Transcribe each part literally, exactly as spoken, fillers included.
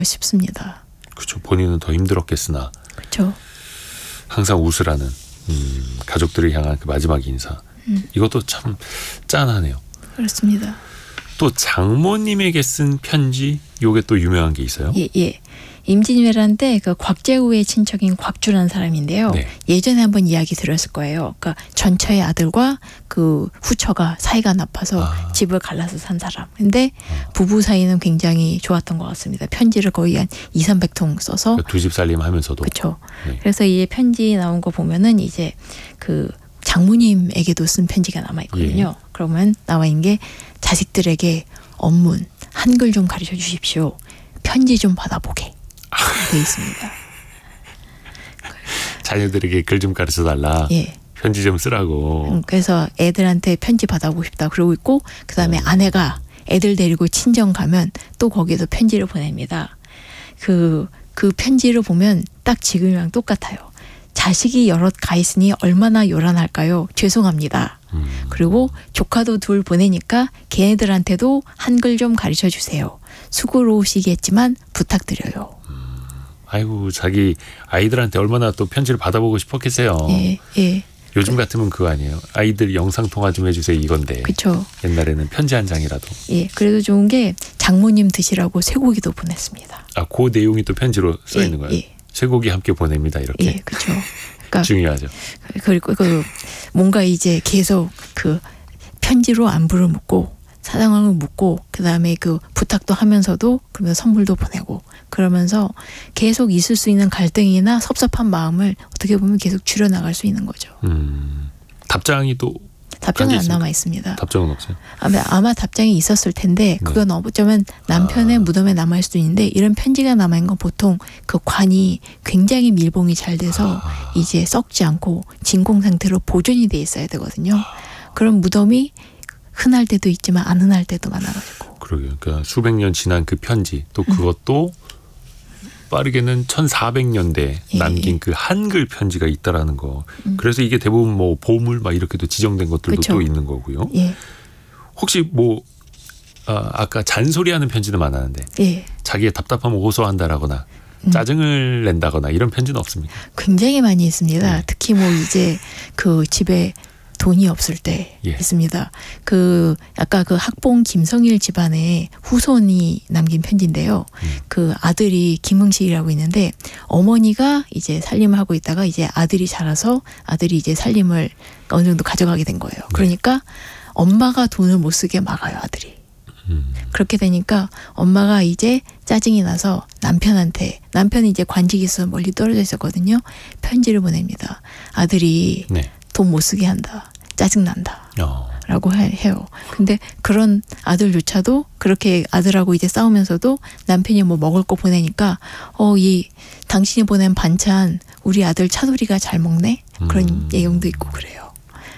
싶습니다. 그렇죠. 본인은 더 힘들었겠으나 그렇죠. 항상 웃으라는 음, 가족들을 향한 그 마지막 인사. 음. 이것도 참 짠하네요. 그렇습니다. 또 장모님에게 쓴 편지, 요게 또 유명한 게 있어요. 예, 예. 임진왜란 때 그 곽재우의 친척인 곽주라는 사람인데요. 네. 예전에 한번 이야기 들었을 거예요. 그러니까 전처의 아들과 그 후처가 사이가 나빠서 아. 집을 갈라서 산 사람. 근데 아. 부부 사이는 굉장히 좋았던 것 같습니다. 편지를 거의 한 이삼백 통 써서 그러니까 두 집 살림 하면서도. 그렇죠. 네. 그래서 이 편지 나온 거 보면은 이제 그 장모님에게도 쓴 편지가 남아 있거든요. 예. 그러면 나와 있는 게 자식들에게 언문 한글 좀 가르쳐 주십시오. 편지 좀 받아보게 돼 있습니다. 자녀들에게 글 좀 가르쳐 달라. 예. 편지 좀 쓰라고. 그래서 애들한테 편지 받아보고 싶다 그러고 있고, 그 다음에 어. 아내가 애들 데리고 친정 가면 또 거기에서 편지를 보냅니다. 그, 그 편지를 보면 딱 지금이랑 똑같아요. 자식이 여럿 가 있으니 얼마나 요란할까요? 죄송합니다. 음. 그리고 조카도 둘 보내니까 걔네들한테도 한글 좀 가르쳐 주세요. 수고로우시겠지만 부탁드려요. 음. 아이고, 자기 아이들한테 얼마나 또 편지를 받아보고 싶었겠어요. 예, 예. 요즘 같으면 그거 아니에요. 아이들 영상 통화 좀 해주세요 이건데. 그렇죠. 옛날에는 편지 한 장이라도. 예, 그래도 좋은 게 장모님 드시라고 쇠고기도 보냈습니다. 아, 그 내용이 또 편지로 써 있는 예, 거예요. 예. 쇠고기 함께 보냅니다 이렇게. 예, 그렇죠. 그러니까 중요하죠. 그리고 그 뭔가 이제 계속 그 편지로 안부를 묻고 사정을 묻고 그 다음에 그 부탁도 하면서도 그러면 선물도 보내고 그러면서 계속 있을 수 있는 갈등이나 섭섭한 마음을 어떻게 보면 계속 줄여나갈 수 있는 거죠. 음, 답장이 또 답장은 안 남아 있습니다. 답장은 없어요? 아마, 아마 답장이 있었을 텐데 그건 네. 어쩌면 남편의 아. 무덤에 남아있을 수도 있는데 이런 편지가 남아있는 건 보통 그 관이 굉장히 밀봉이 잘 돼서 아. 이제 썩지 않고 진공 상태로 보존이 돼 있어야 되거든요. 아. 그런 무덤이 흔할 때도 있지만 안 흔할 때도 많아가지고. 그러게요. 그러니까 수백 년 지난 그 편지 또 그것도 음. 빠르게는 천사백 년대 예. 남긴 그 한글 편지가 있다라는 거. 음. 그래서 이게 대부분 뭐 보물 막 이렇게도 지정된 것들도 그쵸. 또 있는 거고요. 예. 혹시 뭐 아, 아까 잔소리하는 편지는 많았는데 예. 자기의 답답함을 호소한다라거나 음. 짜증을 낸다거나 이런 편지는 없습니까? 굉장히 많이 있습니다. 네. 특히 뭐 이제 그 집에 돈이 없을 때 예. 있습니다. 그 아까 그 학봉 김성일 집안의 후손이 남긴 편지인데요. 음. 그 아들이 김흥식이라고 있는데 어머니가 이제 살림을 하고 있다가 이제 아들이 자라서 아들이 이제 살림을 어느 정도 가져가게 된 거예요. 그러니까 네. 엄마가 돈을 못 쓰게 막아요, 아들이. 음. 그렇게 되니까 엄마가 이제 짜증이 나서 남편한테, 남편이 이제 관직이 있어서 멀리 떨어져 있었거든요. 편지를 보냅니다. 아들이 네. 돈 못 쓰게 한다. 짜증난다. 어. 라고 해요. 근데 그런 아들조차도 그렇게 아들하고 이제 싸우면서도 남편이 뭐 먹을 거 보내니까 어, 이 당신이 보낸 반찬 우리 아들 차돌이가 잘 먹네? 그런 음. 내용도 있고 그래요.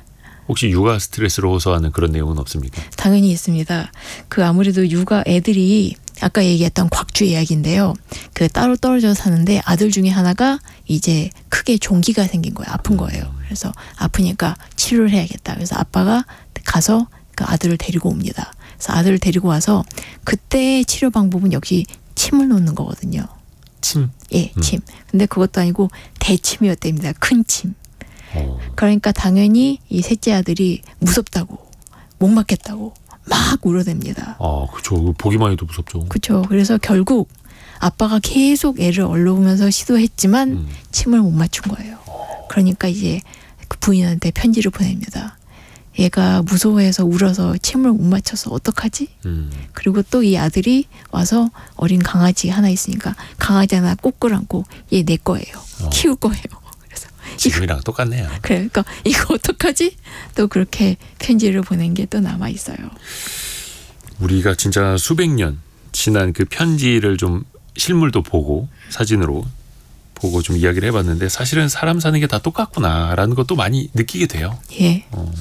혹시 육아 스트레스를 호소하는 그런 내용은 없습니까? 당연히 있습니다. 그 아무래도 육아 애들이 아까 얘기했던 곽주 이야기인데요. 그 따로 떨어져 사는데 아들 중에 하나가 이제 크게 종기가 생긴 거예요. 아픈 거예요. 그래서 아프니까 치료를 해야겠다. 그래서 아빠가 가서 그 아들을 데리고 옵니다. 그래서 아들을 데리고 와서 그때 치료 방법은 역시 침을 놓는 거거든요. 침? 예, 침. 음. 근데 그것도 아니고 대침이었답니다. 큰 침. 오. 그러니까 당연히 이 셋째 아들이 무섭다고 못 맞겠다고 막 울어댑니다. 아, 그렇죠. 보기만 해도 무섭죠. 그렇죠. 그래서 결국 아빠가 계속 애를 얼러보면서 시도했지만 음. 침을 못 맞춘 거예요. 그러니까 이제 그 부인한테 편지를 보냅니다. 얘가 무서워해서 울어서 침을 못 맞춰서 어떡하지? 음. 그리고 또 이 아들이 와서 어린 강아지 하나 있으니까 강아지 하나 꼭 끌어안고 얘 내 거예요. 어. 키울 거예요. 그래서 지금이랑 이거, 똑같네요. 그래, 그러니까 이거 어떡하지? 또 그렇게 편지를 보낸 게 또 남아 있어요. 우리가 진짜 수백 년 지난 그 편지를 좀 실물도 보고 사진으로 보고 좀 이야기를 해봤는데 사실은 사람 사는 게 다 똑같구나라는 것도 많이 느끼게 돼요. 예. 어.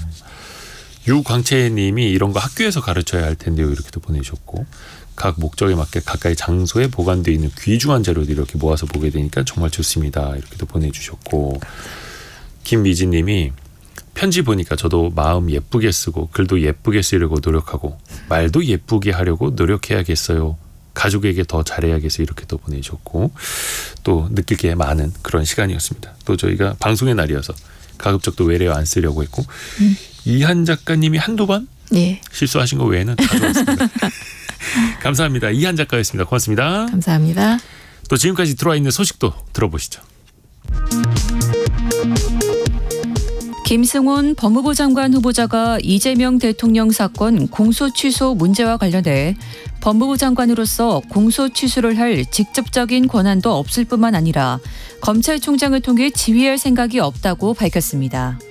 유광채님이 이런 거 학교에서 가르쳐야 할 텐데요. 이렇게도 보내주셨고 각 목적에 맞게 각각의 장소에 보관되어 있는 귀중한 자료들 이렇게 모아서 보게 되니까 정말 좋습니다. 이렇게도 보내주셨고 김미진님이 편지 보니까 저도 마음 예쁘게 쓰고 글도 예쁘게 쓰려고 노력하고 말도 예쁘게 하려고 노력해야겠어요. 가족에게 더 잘해야겠어 이렇게 또 보내주셨고 또 느낄 게 많은 그런 시간이었습니다. 또 저희가 방송의 날이어서 가급적 또 외래어 안 쓰려고 했고 음. 이한 작가님이 한두 번 예. 실수하신 거 외에는 다 좋았습니다. 감사합니다. 이한 작가였습니다. 고맙습니다. 감사합니다. 또 지금까지 들어와 있는 소식도 들어보시죠. 김승원 법무부 장관 후보자가 이재명 대통령 사건 공소 취소 문제와 관련해 법무부 장관으로서 공소 취소를 할 직접적인 권한도 없을 뿐만 아니라 검찰총장을 통해 지휘할 생각이 없다고 밝혔습니다.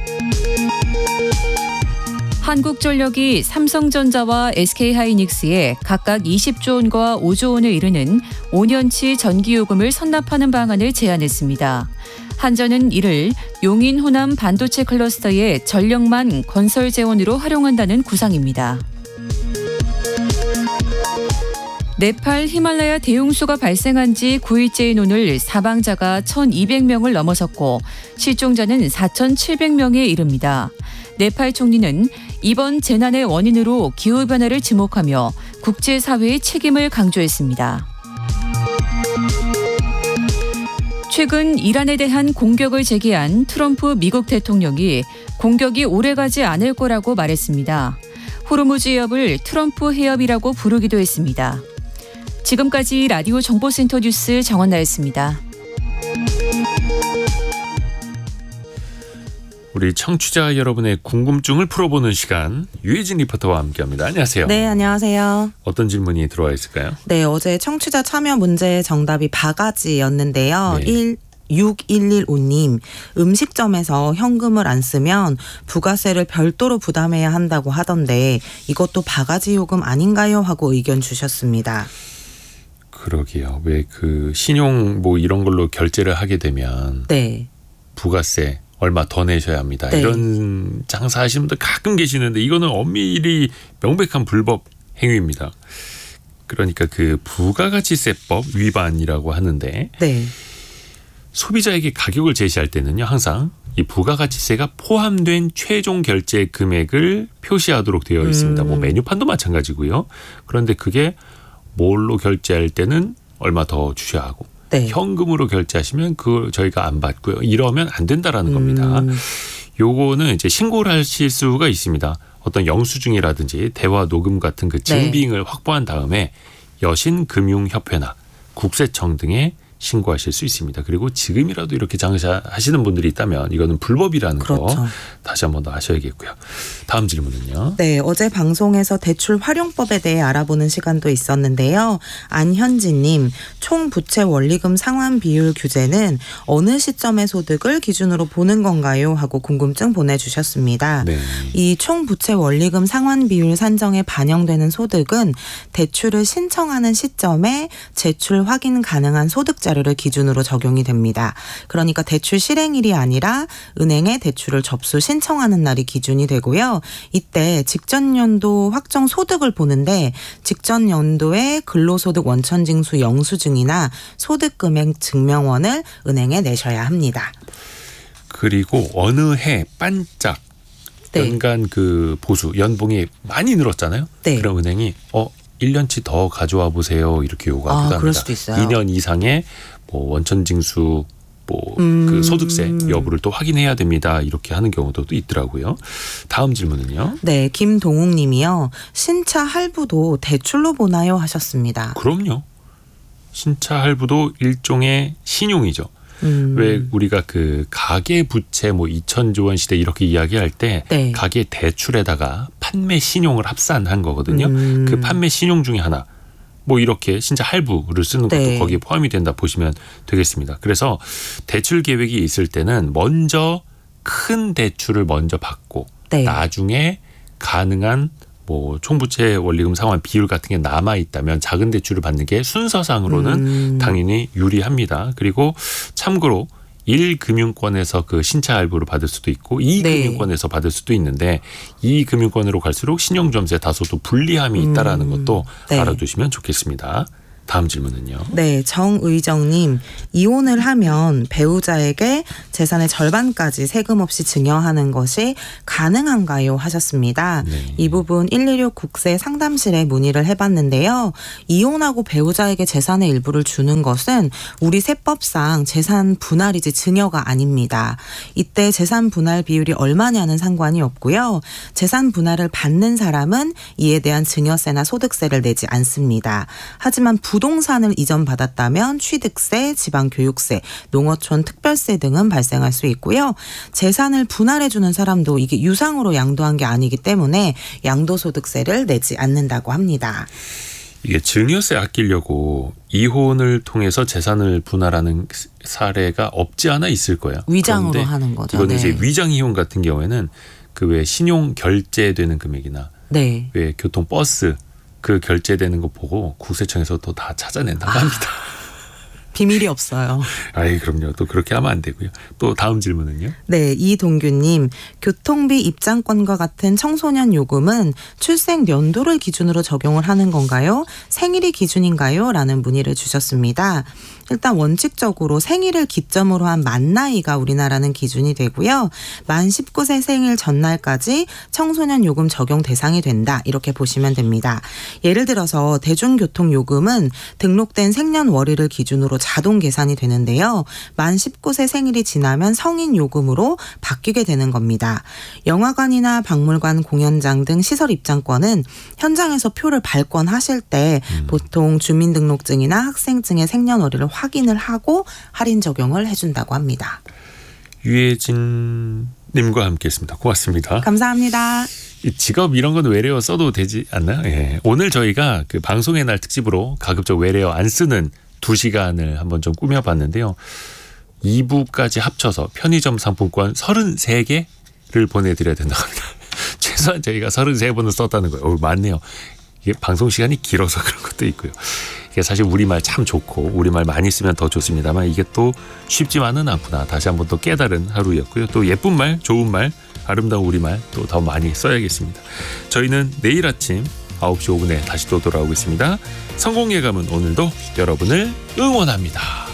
한국전력이 삼성전자와 에스케이하이닉스에 각각 이십조 원과 오조 원에 이르는 오 년치 전기요금을 선납하는 방안을 제안했습니다. 한전은 이를 용인 호남 반도체 클러스터의 전력만 건설 재원으로 활용한다는 구상입니다. 네팔 히말라야 대홍수가 발생한 지 구일째인 오늘 사망자가 천이백 명을 넘어섰고 실종자는 사천칠백 명에 이릅니다. 네팔 총리는 이번 재난의 원인으로 기후변화를 지목하며 국제사회의 책임을 강조했습니다. 최근 이란에 대한 공격을 제기한 트럼프 미국 대통령이 공격이 오래가지 않을 거라고 말했습니다. 호르무즈 해협을 트럼프 해협이라고 부르기도 했습니다. 지금까지 라디오 정보센터 뉴스 정원나였습니다. 우리 청취자 여러분의 궁금증을 풀어보는 시간 유혜진 리포터와 함께합니다. 안녕하세요. 네, 안녕하세요. 어떤 질문이 들어와 있을까요? 네, 어제 청취자 참여 문제 정답이 바가지였는데요. 네. 일육일일오 님, 음식점에서 현금을 안 쓰면 부가세를 별도로 부담해야 한다고 하던데 이것도 바가지 요금 아닌가요? 하고 의견 주셨습니다. 그러게요. 왜 그 신용 뭐 이런 걸로 결제를 하게 되면 네. 부가세 얼마 더 내셔야 합니다. 네. 이런 장사하시는 분들 가끔 계시는데 이거는 엄밀히 명백한 불법 행위입니다. 그러니까 그 부가가치세법 위반이라고 하는데 네. 소비자에게 가격을 제시할 때는요. 항상 이 부가가치세가 포함된 최종 결제 금액을 표시하도록 되어 있습니다. 음. 뭐 메뉴판도 마찬가지고요. 그런데 그게 뭘로 결제할 때는 얼마 더 주셔야 하고 네. 현금으로 결제하시면 그걸 저희가 안 받고요. 이러면 안 된다라는 겁니다. 음. 요거는 이제 신고를 하실 수가 있습니다. 어떤 영수증이라든지 대화 녹음 같은 그 증빙을 네. 확보한 다음에 여신금융협회나 국세청 등에 신고하실 수 있습니다. 그리고 지금이라도 이렇게 장사하시는 분들이 있다면 이거는 불법이라는 그렇죠. 거 다시 한번 더 아셔야겠고요. 다음 질문은요. 네, 어제 방송에서 대출 활용법에 대해 알아보는 시간도 있었는데요. 안현진님, 총부채 원리금 상환 비율 규제는 어느 시점의 소득을 기준으로 보는 건가요? 하고 궁금증 보내주셨습니다. 네. 이 총부채 원리금 상환 비율 산정에 반영되는 소득은 대출을 신청하는 시점에 제출 확인 가능한 소득 자료를 기준으로 적용이 됩니다. 그러니까 대출 실행일이 아니라 은행에 대출을 접수 신청하는 날이 기준이 되고요. 이때 직전 연도 확정 소득을 보는데 직전 연도의 근로소득 원천징수 영수증이나 소득금액 증명원을 은행에 내셔야 합니다. 그리고 어느 해 반짝 네. 연간 그 보수 연봉이 많이 늘었잖아요. 네. 그럼 은행이 어 일 년치 더 가져와 보세요. 이렇게 요구하기도 아, 합니다. 그럴 수도 있어요. 이 년 이상의 뭐 원천징수 뭐 그 음. 소득세 여부를 또 확인해야 됩니다. 이렇게 하는 경우도 또 있더라고요. 다음 질문은요. 네, 김동욱 님이요. 신차 할부도 대출로 보나요? 하셨습니다. 그럼요. 신차 할부도 일종의 신용이죠. 음. 왜 우리가 그 가계 부채 뭐 이천조 원 시대 이렇게 이야기할 때 네. 가계 대출에다가 판매 신용을 합산한 거거든요. 음. 그 판매 신용 중에 하나 뭐 이렇게 신차 할부를 쓰는 것도 네. 거기에 포함이 된다 보시면 되겠습니다. 그래서 대출 계획이 있을 때는 먼저 큰 대출을 먼저 받고 네. 나중에 가능한 뭐 총부채 원리금 상환 비율 같은 게 남아 있다면 작은 대출을 받는 게 순서상으로는 음. 당연히 유리합니다. 그리고 참고로 일 금융권에서 그 신차 할부를 받을 수도 있고 이 네. 금융권에서 받을 수도 있는데 이 금융권으로 갈수록 신용점수에 다소 또 불리함이 있다라는 음. 것도 네. 알아두시면 좋겠습니다. 다음 질문은요. 네, 정의정님. 이혼을 하면 배우자에게 재산의 절반까지 세금 없이 증여하는 것이 가능한가요? 하셨습니다. 네. 이 부분 일이육 국세 상담실에 문의를 해봤는데요. 이혼하고 배우자에게 재산의 일부를 주는 것은 우리 세법상 재산 분할이지 증여가 아닙니다. 이때 재산 분할 비율이 얼마냐는 상관이 없고요. 재산 분할을 받는 사람은 이에 대한 증여세나 소득세를 내지 않습니다. 하지만 부동산을 이전받았다면 취득세, 지방교육세, 농어촌 특별세 등은 발생할 수 있고요. 재산을 분할해주는 사람도 이게 유상으로 양도한 게 아니기 때문에 양도소득세를 내지 않는다고 합니다. 이게 증여세 아끼려고 이혼을 통해서 재산을 분할하는 사례가 없지 않아 있을 거예요. 위장으로 하는 거죠. 이거는 네. 이제 위장 이혼 같은 경우에는 그 왜 신용 결제되는 금액이나 네. 왜 교통 버스 그 결제되는 거 보고 국세청에서 또 다 찾아낸다고 아, 합니다. 비밀이 없어요. 아이 그럼요. 또 그렇게 하면 안 되고요. 또 다음 질문은요. 네, 이동규님. 교통비 입장권과 같은 청소년 요금은 출생 연도를 기준으로 적용을 하는 건가요? 생일이 기준인가요? 라는 문의를 주셨습니다. 일단 원칙적으로 생일을 기점으로 한 만 나이가 우리나라는 기준이 되고요. 만 십구 세 생일 전날까지 청소년 요금 적용 대상이 된다. 이렇게 보시면 됩니다. 예를 들어서 대중교통 요금은 등록된 생년월일을 기준으로 자동 계산이 되는데요. 만 십구 세 생일이 지나면 성인 요금으로 바뀌게 되는 겁니다. 영화관이나 박물관, 공연장 등 시설 입장권은 현장에서 표를 발권하실 때 음. 보통 주민등록증이나 학생증의 생년월일을 확인을 하고 할인 적용을 해준다고 합니다. 유혜진 님과 함께했습니다. 고맙습니다. 감사합니다. 이 직업 이런 건 외래어 써도 되지 않나요? 예. 오늘 저희가 그 방송의 날 특집으로 가급적 외래어 안 쓰는 두 시간을 한번 좀 꾸며봤는데요. 이 부까지 합쳐서 편의점 상품권 서른세 개를 보내드려야 된다고 합니다. 최소한 저희가 서른세 번은 썼다는 거예요. 어, 많네요. 이게 방송 시간이 길어서 그런 것도 있고요. 이게 사실 우리말 참 좋고 우리말 많이 쓰면 더 좋습니다만 이게 또 쉽지만은 않구나. 다시 한번 또 깨달은 하루였고요. 또 예쁜 말, 좋은 말, 아름다운 우리말 또 더 많이 써야겠습니다. 저희는 내일 아침 아홉 시 오 분에 다시 또 돌아오겠습니다. 성공예감은 오늘도 여러분을 응원합니다.